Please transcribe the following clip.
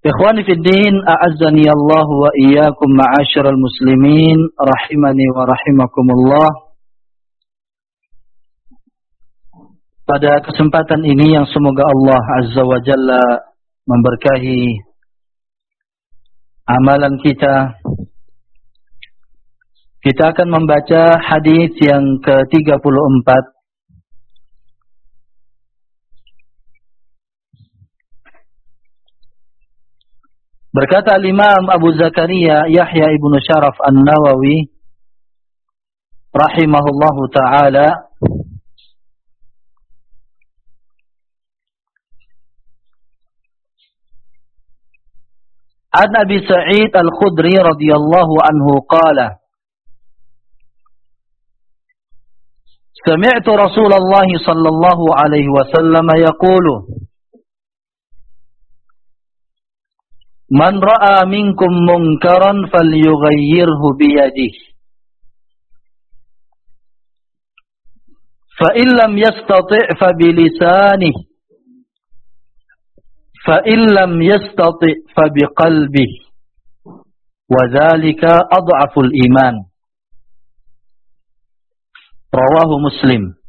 Ikhwani fid din, a'azzani Allah wa iyyakum ma'asyiral muslimin, rahimani wa rahimakumullah. Pada kesempatan ini yang semoga Allah Azza wa Jalla memberkahi amalan kita, kita akan membaca hadis yang ke-34 berkata Imam Abu Zakaria Yahya ibnu Sharaf An-Nawawi rahimahullahu ta'ala, an Abi Sa'id Al-Khudri radhiyallahu anhu qala sami'tu Rasulullah sallallahu alaihi wasallam yaqulu man ra'a minkum munkaran falyughayyirhu biyadihi fa in lam yastati' fa bilisanihi fa in lam yastati' fa biqalbihi wa dhalika adhaful iman. Rawahu Muslim.